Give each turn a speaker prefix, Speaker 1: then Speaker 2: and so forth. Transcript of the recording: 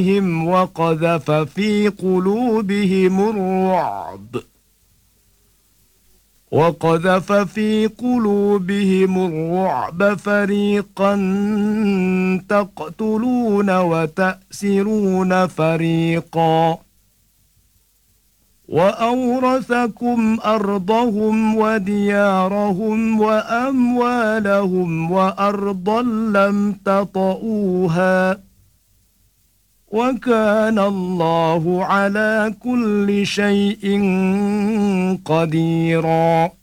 Speaker 1: وقذف في قلوبهم الرعب فريقا تقتلون وتأسرون فريقا وأورثكم أرضهم وديارهم وأموالهم وأرضا لم تطئوها وكان الله على كل شيء قديرا.